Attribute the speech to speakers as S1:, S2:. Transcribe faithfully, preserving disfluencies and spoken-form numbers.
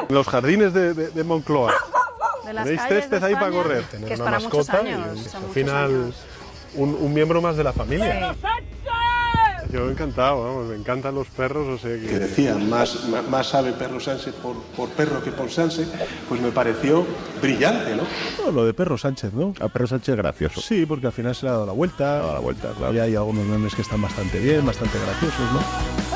S1: Los jardines de, de, de Moncloa.
S2: De las
S1: Tenéis
S2: calles
S1: césped
S2: de
S1: ahí para
S2: España,
S1: correr.
S2: que
S1: Tener
S2: es
S1: una
S2: para muchos
S1: mascota
S2: años,
S1: y
S2: son
S1: al
S2: muchos
S1: final
S2: años.
S1: un, un miembro más de la familia.
S2: Sí.
S1: Yo encantado, vamos, me encantan los perros, o sea que...
S3: que decían más, más, más sabe Perro Sánchez por, por perro que por Sánchez, pues me pareció brillante, ¿no?
S1: No, lo de Perro Sánchez, ¿no?
S4: A Perro Sánchez gracioso.
S1: Sí, porque al final se le ha dado la vuelta.
S4: A la vuelta, claro.
S1: Y hay algunos memes que están bastante bien, bastante graciosos, ¿no?